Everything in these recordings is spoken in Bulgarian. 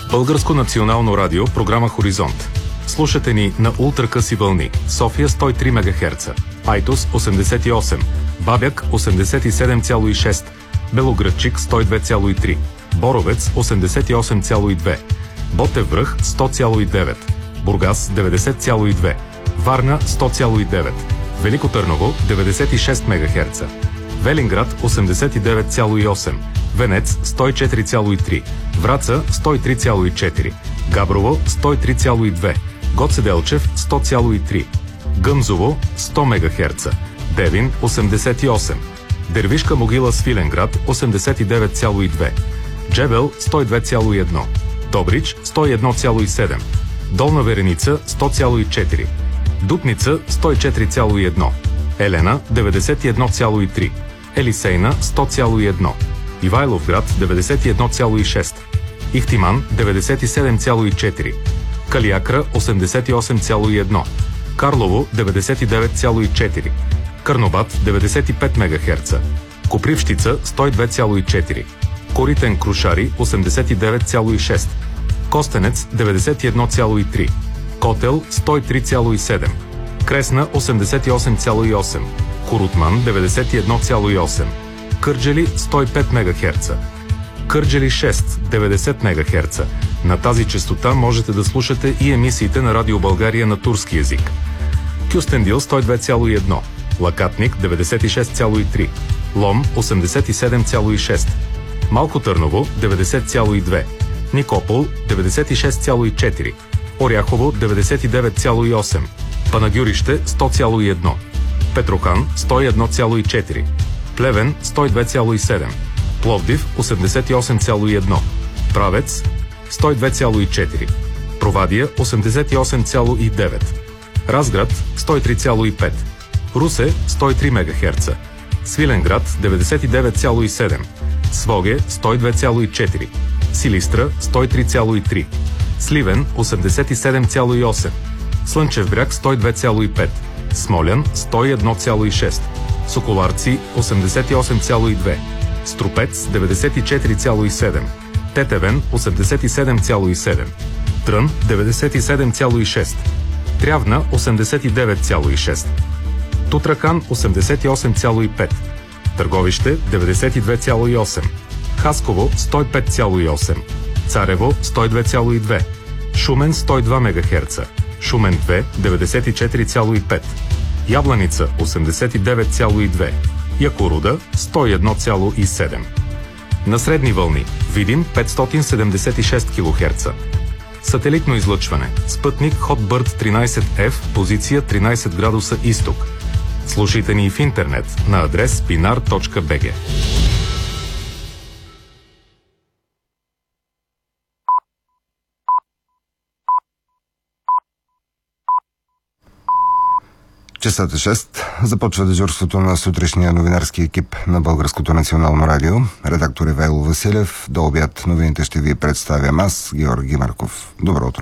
Българско национално радио, програма Хоризонт. Слушате ни на ултракъси вълни. София 103 МГц, Айтос 88, Бабяк 87,6, Белоградчик 102,3, Боровец 88,2, Ботев връх 100,9, Бургас 90,2, Варна 100,9, Велико Търново 96 МГц, Велинград 89,8, Венец 104,3, Враца 103,4, Габрово 103,2, Гоце Делчев 100,3, Гъмзово 100 МГц, Девин 88, Дервишка могила Свиленград 89,2, Джебел 102,1, Добрич 101,7, Долна Вереница 100,4, Дупница 104,1, Елена 91,3, Елисейна 100,1, Ивайловград 91,6, Ихтиман 97,4, Калиакра 88,1, Карлово 99,4, Карнобат 95 МГц, Копривщица 102,4, Коритен Крушари 89,6, Костенец 91,3, Котел 103,7, Кресна 88,8, Корутман 91,8, Кърджали 105 МГц, Кърджали 6 90 МГц. На тази честота можете да слушате и емисиите на Радио България на турски език. Кюстендил 102,1, Лакатник 96,3, Лом 87,6, Малко Търново 90,2, Никопол 96,4, Оряхово 99,8, Панагюрище 100,1, Петрохан 101,4, Плевен 102,7, Пловдив 88,1, Правец 102,4, Провадия 88,9, Разград 103,5, Русе 103 МГц, Свиленград 99,7, Своге 102,4, Силистра 103,3, Сливен 87,8, Слънчев бряг 102,5, Смолян 101,6, Соколарци 88,2, Струпец 94,7, Тетевен 87,7, Трън 97,6, Трявна 89,6, Тутракан 88,5, Търговище 92,8, Хасково 105,8, Царево 102,2, Шумен 102 МГц, Шумен 2 94,5, Ябланица 89,2, Якоруда 101,7. На средни вълни Видин 576 кГц. Сателитно излъчване. Спътник Hotbird 13F, позиция 13 градуса изток. Слушайте ни в интернет на адрес pinar.bg. Часът е 6. Започва дежурството на сутрешния новинарски екип на Българското национално радио. Редактор Ивайло Василев. До обяд новините ще ви представям аз, Георги Марков. Добро утро!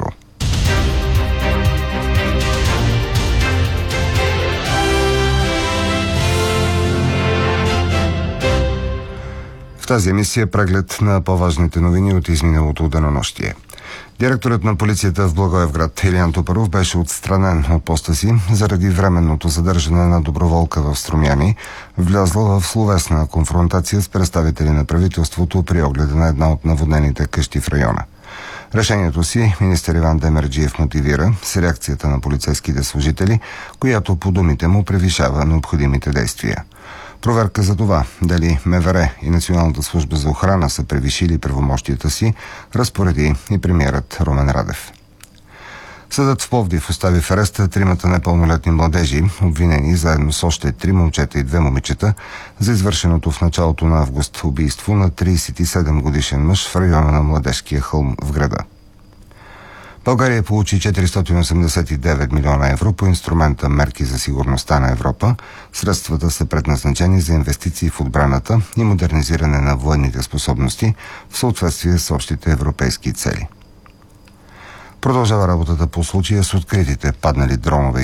В тази емисия преглед на по-важните новини от изминалото денонощие. Директорът на полицията в Благоевград Илиян Топаров беше отстранен от поста си заради временното задържане на доброволка в Струмяни, влязла в словесна конфронтация с представители на правителството при огледа на една от наводнените къщи в района. Решението си министър Иван Демерджиев мотивира с реакцията на полицейските служители, която по думите му превишава необходимите действия. Проверка за това дали МВР и Националната служба за охрана са превишили правомощията си, разпореди и премиерът Румен Радев. Съдът в Пловдив остави в ареста тримата непълнолетни младежи, обвинени заедно с още 3 момчета и 2 момичета за извършеното в началото на август убийство на 37 годишен мъж в района на Младежкия хълм в града. България получи 489 милиона евро по инструмента Мерки за сигурността на Европа. Средствата са предназначени за инвестиции в отбраната и модернизиране на военните способности в съответствие с общите европейски цели. Продължава работата по случая с откритите паднали дронове